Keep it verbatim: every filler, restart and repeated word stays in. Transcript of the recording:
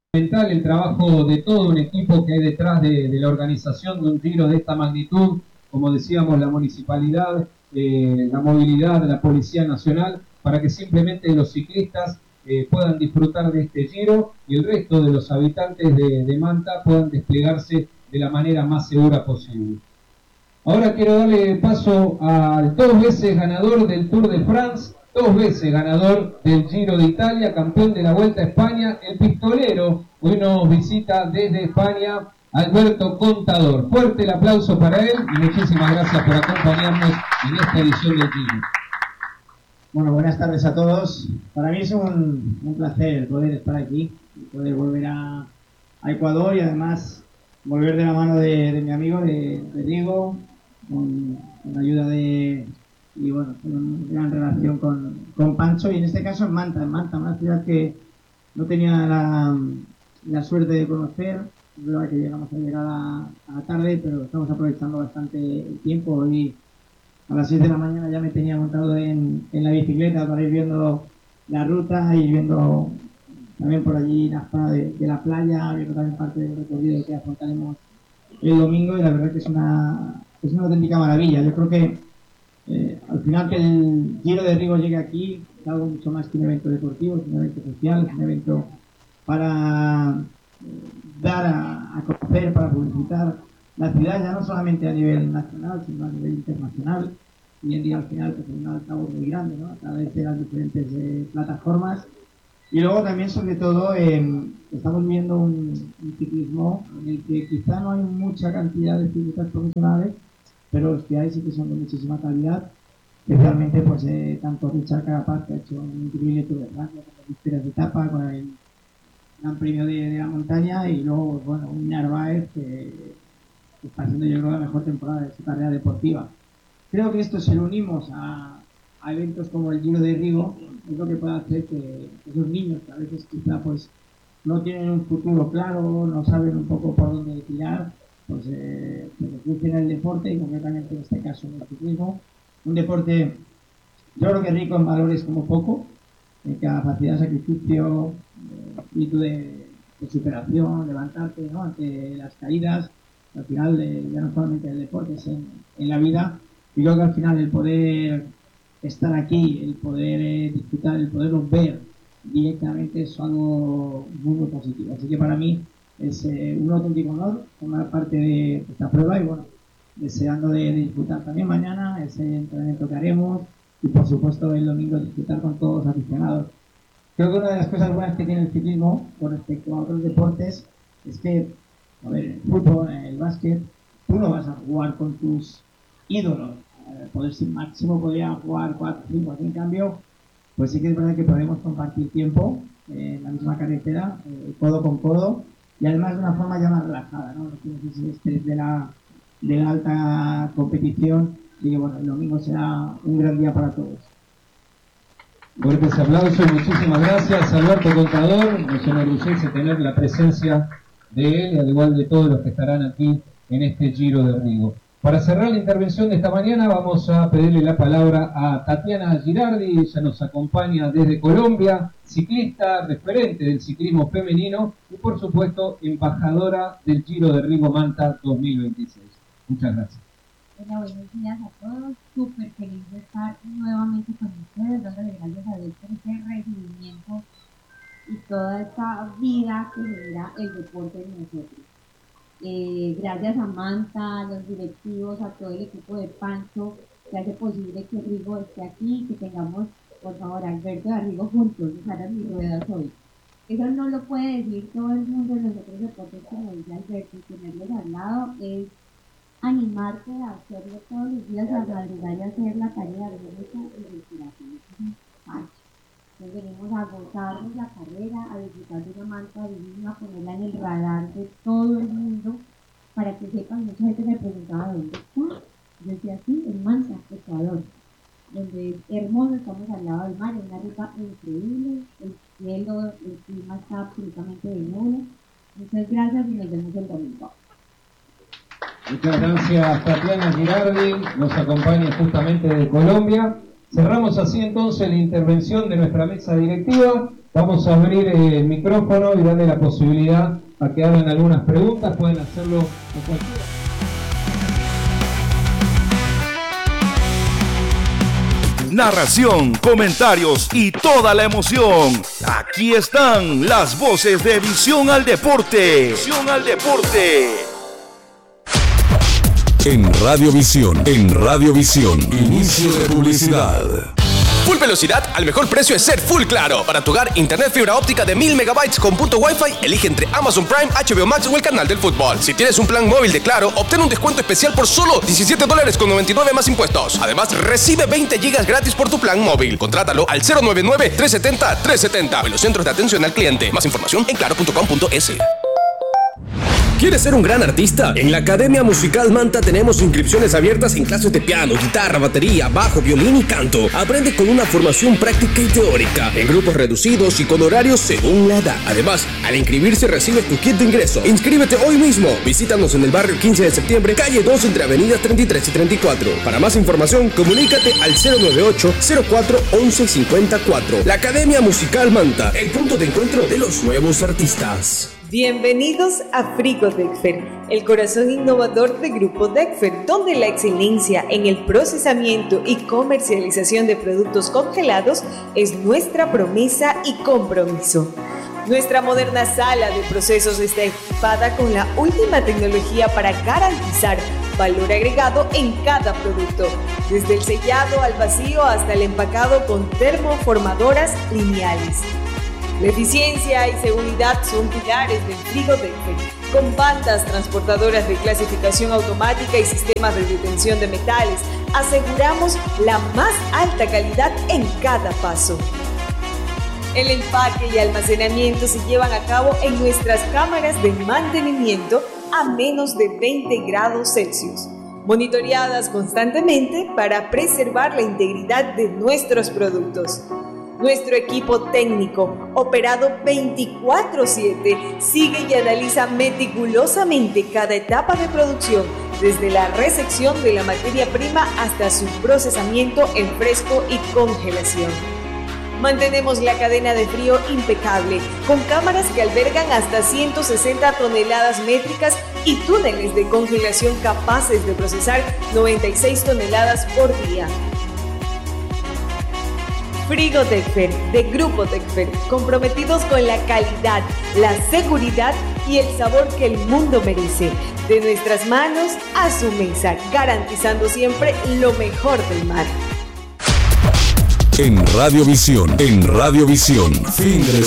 fundamental el trabajo de todo un equipo que hay detrás de, de la organización de un Giro de esta magnitud, como decíamos, la municipalidad, eh, la movilidad, la Policía Nacional, para que simplemente los ciclistas eh, puedan disfrutar de este Giro y el resto de los habitantes de, de Manta puedan desplegarse de la manera más segura posible. Ahora quiero darle paso al dos veces ganador del Tour de France, dos veces ganador del Giro de Italia, campeón de la Vuelta a España, el pistolero. Hoy nos visita desde España Alberto Contador. Fuerte el aplauso para él y muchísimas gracias por acompañarnos en esta edición del Giro. Bueno, buenas tardes a todos. Para mí es un, un placer poder estar aquí, poder volver a, a Ecuador y además volver de la mano de, de mi amigo, de, de Rigo, con, con la ayuda de... y bueno, con una gran relación con, con Pancho, y en este caso en Manta, en Manta, una ciudad que no tenía la, la suerte de conocer. Es verdad que llegamos a llegar a, a la tarde, pero estamos aprovechando bastante el tiempo. Hoy a las seis de la mañana ya me tenía montado en, en la bicicleta para ir viendo la ruta y viendo también por allí la zona de, de la playa, viendo también parte del recorrido que afrontaremos el domingo, y la verdad que es una, es una auténtica maravilla. Yo creo que Eh, al final que el Giro de Rigo llegue aquí es algo mucho más que un evento deportivo, es un evento social, es un evento para eh, dar a, a conocer, para publicitar la ciudad, ya no solamente a nivel nacional, sino a nivel internacional. Hoy en día al final pues, es un altavoz muy grande, ¿no?, a través de las diferentes eh, plataformas. Y luego también, sobre todo, eh, estamos viendo un, un ciclismo en el que quizá no hay mucha cantidad de ciclistas profesionales, pero los que hay sí que son de muchísima calidad, especialmente pues eh, tanto Richard Carapaz, que ha hecho un increíble Tour de Francia, con las victorias de etapa, con el Gran Premio de, de la Montaña, y luego, bueno, un Narváez que, que está haciendo, yo creo, la mejor temporada de su carrera deportiva. Creo que esto, si lo unimos a, a eventos como el Giro de Rigo, es lo que puede hacer que esos niños que a veces quizá pues no tienen un futuro claro, no saben un poco por dónde tirar, pues eh, se refugian en el deporte, y concretamente en este caso en el ciclismo. Un deporte, yo creo que rico en valores como poco, en capacidad de sacrificio, eh, espíritu de, de superación, levantarte, ¿no?, ante las caídas. Al final, eh, ya no solamente en el deporte, es en, en la vida. Y creo que al final el poder estar aquí, el poder eh, disfrutar, el poderlo ver directamente es algo muy, muy positivo. Así que para mí es eh, un auténtico honor formar parte de esta prueba, y bueno, deseando de, de disfrutar también mañana ese entrenamiento que haremos, y por supuesto el domingo disfrutar con todos los aficionados. Creo que una de las cosas buenas que tiene el ciclismo con respecto a otros deportes es que, a ver, el fútbol, el básquet, tú no vas a jugar con tus ídolos. Eh, poder sin máximo podría jugar cuatro o cinco, en cambio, pues sí que es verdad que podemos compartir tiempo eh, en la misma carretera, eh, codo con codo, y además de una forma ya más relajada, ¿no? No tienes ese estrés de la, de la alta competición. Y que bueno, el domingo será un gran día para todos. Fuertes aplausos, muchísimas gracias Alberto Contador. Nos enorgullece tener la presencia de él, al igual de todos los que estarán aquí en este Giro de Rigo. Para cerrar la intervención de esta mañana vamos a pedirle la palabra a Tatiana Girardi. Ella nos acompaña desde Colombia, ciclista, referente del ciclismo femenino y por supuesto embajadora del Giro de Rigo Manta dos mil veintiséis. Muchas gracias. Hola, buenos días a todos. Súper feliz de estar nuevamente con ustedes, dándole gracias a Dios por ese recibimiento y toda esta vida que genera el deporte en nosotros. Eh, gracias a Manta, a los directivos, a todo el equipo de Pancho, que hace posible que Rigo esté aquí, que tengamos, por favor, a Alberto y a Rigo juntos, usaran mis ruedas hoy. Eso no lo puede decir todo el mundo en los otros deportes, como dice Alberto, y tenerlos al lado es animarte a hacerlo todos los días, a madrugar y hacer la tarea de mucha respiración. Entonces venimos a gozarnos la carrera, a disfrutar de una Manta divina, a ponerla en el radar de todo el mundo, para que sepan. Mucha gente me preguntaba dónde está. Yo decía así, en Manta, Ecuador, donde es hermoso, estamos al lado del mar, es una ruta increíble, el cielo, el clima está absolutamente de nube. Muchas gracias y nos vemos el domingo. Muchas gracias Tatiana Girardi, nos acompaña justamente de Colombia. Cerramos así entonces la intervención de nuestra mesa directiva. vamos a abrir el micrófono y darle la posibilidad a que hagan algunas preguntas. Pueden hacerlo a cualquiera. Narración, comentarios y toda la emoción. Aquí están las voces de Visión al Deporte. Visión al Deporte. En Radiovisión, en Radiovisión, inicio de publicidad. Full velocidad al mejor precio es ser Full Claro. Para tu hogar, internet fibra óptica de mil megabytes con punto Wi-Fi, elige entre Amazon Prime, H B O Max o el canal del fútbol. Si tienes un plan móvil de Claro, obtén un descuento especial por solo diecisiete dólares con noventa y nueve más impuestos. Además, recibe veinte gigas gratis por tu plan móvil. Contrátalo al cero nueve nueve, tres siete cero, tres siete cero en los centros de atención al cliente. Más información en claro punto com punto es. ¿Quieres ser un gran artista? En la Academia Musical Manta tenemos inscripciones abiertas en clases de piano, guitarra, batería, bajo, violín y canto. Aprende con una formación práctica y teórica, en grupos reducidos y con horarios según la edad. Además, al inscribirse recibes tu kit de ingreso. Inscríbete hoy mismo. Visítanos en el barrio quince de septiembre, calle dos, entre avenidas treinta y tres y treinta y cuatro. Para más información, comunícate al cero nueve ocho, cero cuatro, once cincuenta y cuatro. La Academia Musical Manta, el punto de encuentro de los nuevos artistas. Bienvenidos a Frigo Dexfer, el corazón innovador de Grupo Dexfer, donde la excelencia en el procesamiento y comercialización de productos congelados es nuestra promesa y compromiso. Nuestra moderna sala de procesos está equipada con la última tecnología para garantizar valor agregado en cada producto, desde el sellado al vacío hasta el empacado con termoformadoras lineales. La eficiencia y seguridad son pilares del Frigo Dexfer, con bandas transportadoras de clasificación automática y sistemas de detención de metales. Aseguramos la más alta calidad en cada paso. El empaque y almacenamiento se llevan a cabo en nuestras cámaras de mantenimiento a menos de veinte grados Celsius, monitoreadas constantemente para preservar la integridad de nuestros productos. Nuestro equipo técnico, operado veinticuatro siete, sigue y analiza meticulosamente cada etapa de producción, desde la recepción de la materia prima hasta su procesamiento en fresco y congelación. Mantenemos la cadena de frío impecable, con cámaras que albergan hasta ciento sesenta toneladas métricas y túneles de congelación capaces de procesar noventa y seis toneladas por día. Frigo Dexfer, de Grupo Dexfer, comprometidos con la calidad, la seguridad y el sabor que el mundo merece. De nuestras manos a su mesa, garantizando siempre lo mejor del mar. En Radiovisión, en Radiovisión, fin del